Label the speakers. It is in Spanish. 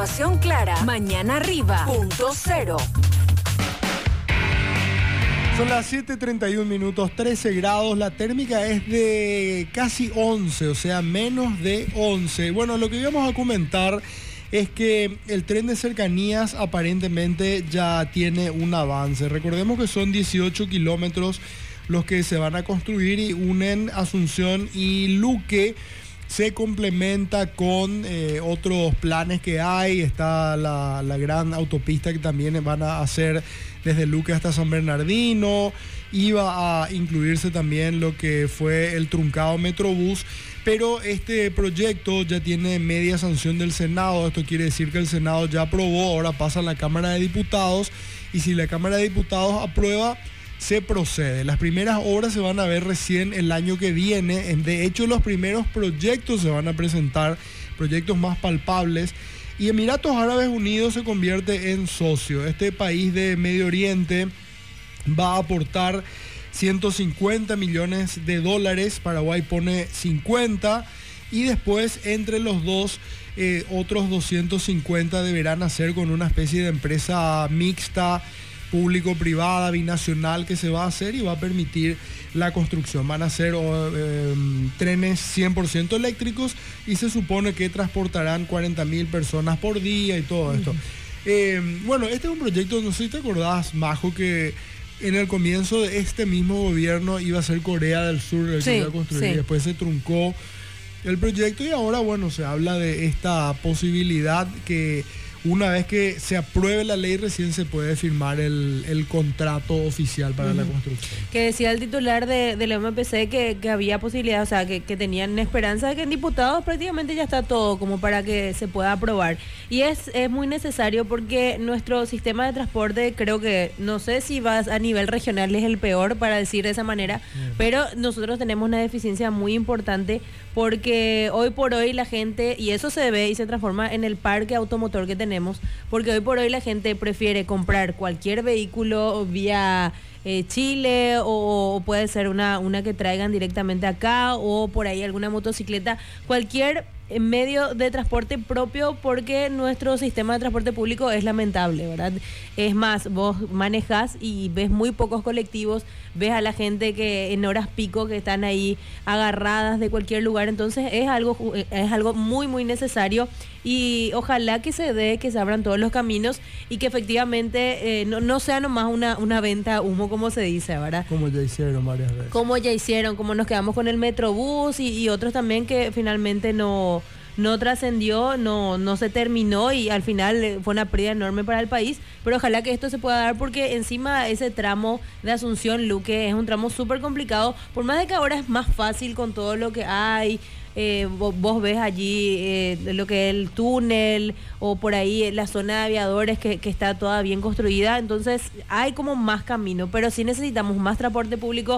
Speaker 1: información clara. Mañana arriba, punto cero.
Speaker 2: Son las 7:31 minutos, 13 grados, la térmica es de casi 11, o sea, menos de 11. Bueno, lo que íbamos a comentar es que el tren de cercanías aparentemente ya tiene un avance. Recordemos que son 18 kilómetros los que se van a construir y unen Asunción y Luque. Se complementa con otros planes que hay. Está la gran autopista que también van a hacer desde Luque hasta San Bernardino. Iba a incluirse también lo que fue el truncado Metrobús. Pero este proyecto ya tiene media sanción del Senado. Esto quiere decir que el Senado ya aprobó, ahora pasa a la Cámara de Diputados. Y si la Cámara de Diputados aprueba, se procede. Las primeras obras se van a ver recién el año que viene. De hecho, los primeros proyectos se van a presentar, proyectos más palpables. Y Emiratos Árabes Unidos se convierte en socio. Este país de Medio Oriente va a aportar 150 millones de dólares. Paraguay pone 50. Y después, entre los dos, otros 250 deberán hacer con una especie de empresa mixta, público-privada, binacional, que se va a hacer y va a permitir la construcción. Van a ser trenes 100% eléctricos y se supone que transportarán 40.000 personas por día y todo esto. Bueno, este es un proyecto, no sé si te acordás, Majo, que en el comienzo de este mismo gobierno iba a ser Corea del Sur el que iba a construir, y después se truncó el proyecto y ahora, bueno, se habla de esta posibilidad que una vez que se apruebe la ley recién se puede firmar el contrato oficial para la construcción.
Speaker 3: Que decía el titular de la MPC que había posibilidad, o sea, que tenían esperanza de que en diputados prácticamente ya está todo como para que se pueda aprobar. Y es muy necesario porque nuestro sistema de transporte, creo que, no sé si vas a nivel regional es el peor, para decir de esa manera, pero nosotros tenemos una deficiencia muy importante porque hoy por hoy la gente, y eso se ve y se transforma en el parque automotor que tenemos, porque hoy por hoy la gente prefiere comprar cualquier vehículo vía Chile o puede ser una que traigan directamente acá o por ahí alguna motocicleta, cualquier medio de transporte propio, porque nuestro sistema de transporte público es lamentable, ¿verdad? Es más, vos manejas y ves muy pocos colectivos, ves a la gente que en horas pico que están ahí agarradas de cualquier lugar, entonces es algo muy muy necesario y ojalá que se abran todos los caminos y que efectivamente no sea nomás una venta humo, como se dice, ¿verdad?
Speaker 2: Como ya hicieron varias veces.
Speaker 3: Como nos quedamos con el Metrobús y otros también que finalmente no trascendió, no se terminó y al final fue una pérdida enorme para el país, pero ojalá que esto se pueda dar porque encima ese tramo de Asunción-Luque es un tramo súper complicado, por más de que ahora es más fácil con todo lo que hay. Vos ves allí lo que es el túnel o por ahí la zona de aviadores que está toda bien construida, entonces hay como más camino, pero sí necesitamos más transporte público